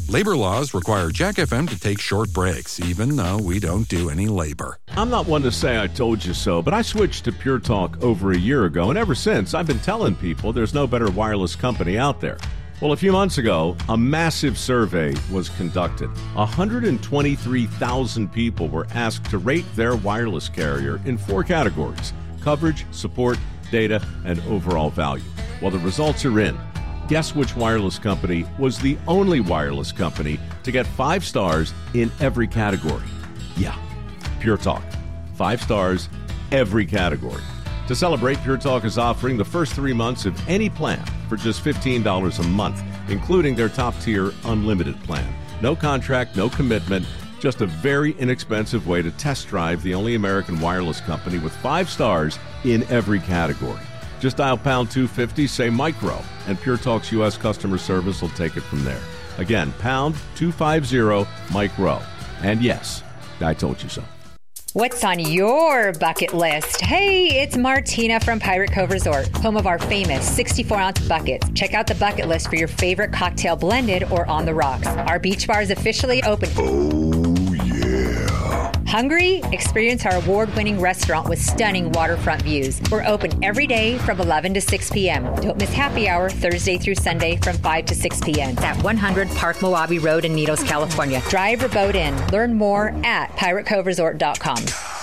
Labor laws require Jack FM to take short breaks, even though we don't do any labor. I'm not one to say I told you so, but I switched to Pure Talk over a year ago, and ever since, I've been telling people there's no better wireless company out there. Well, a few months ago, a massive survey was conducted. 123,000 people were asked to rate their wireless carrier in 4 categories: coverage, support, data, and overall value. Well, the results are in. Guess which wireless company was the only wireless company to get 5 stars in every category? Yeah, Pure Talk. 5 stars, every category. To celebrate, Pure Talk is offering the first 3 months of any plan for just $15 a month, including their top-tier unlimited plan. No contract, no commitment, just a very inexpensive way to test drive the only American wireless company with 5 stars in every category. Just dial pound 250, say micro, and Pure Talk's U.S. customer service will take it from there. Again, pound 250 micro. And yes, I told you so. What's on your bucket list? Hey, it's Martina from Pirate Cove Resort, home of our famous 64-ounce buckets. Check out the bucket list for your favorite cocktail blended or on the rocks. Our beach bar is officially open. Oh, yeah. Hungry? Experience our award-winning restaurant with stunning waterfront views. We're open every day from 11 to 6 p.m. Don't miss happy hour Thursday through Sunday from 5 to 6 p.m. It's at 100 Park Moabi Road in Needles, California. Drive or boat in. Learn more at piratecoveresort.com.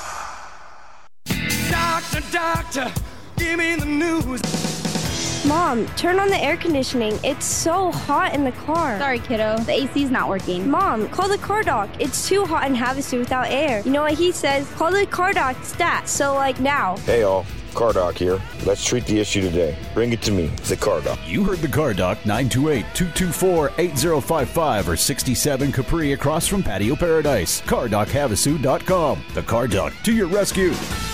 Doctor, give me the news. Mom, turn on the air conditioning. It's so hot in the car. Sorry, kiddo. The AC's not working. Mom, call the car doc. It's too hot in Havasu without air. You know what he says? Call the car doc stat. So, like, now. Hey, all. Car Doc here. Let's treat the issue today. Bring it to me, the Car Doc. You heard the Car Doc, 928-224-8055 or 67 Capri across from Patio Paradise. CarDocHavasu.com. The Car Doc to your rescue.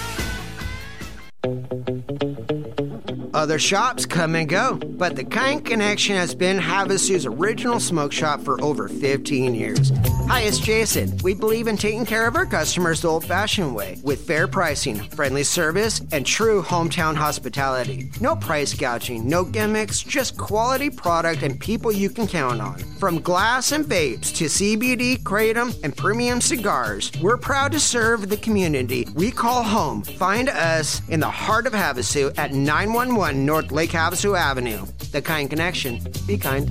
Other shops come and go, but the Kind Connection has been Havasu's original smoke shop for over 15 years. Hi, it's Jason. We believe in taking care of our customers the old-fashioned way, with fair pricing, friendly service, and true hometown hospitality. No price gouging, no gimmicks, just quality product and people you can count on. From glass and vapes to CBD, kratom, and premium cigars, we're proud to serve the community we call home. Find us in the heart of Havasu at 911 North Lake Havasu Avenue. The Kind Connection. Be kind.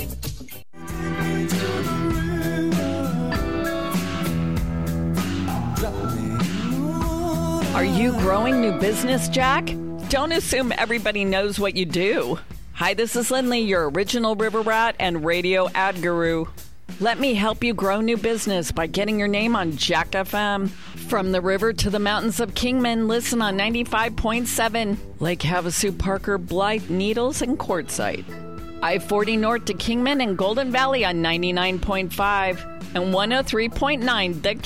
Are you growing new business, Jack? Don't assume everybody knows what you do. Hi, this is Lindley, your original river rat and radio ad guru. Let me help you grow new business by getting your name on Jack FM. From the river to the mountains of Kingman, listen on 95.7, Lake Havasu, Parker, Blythe, Needles, and Quartzsite. I-40 north to Kingman and Golden Valley on 99.5 and 103.9 The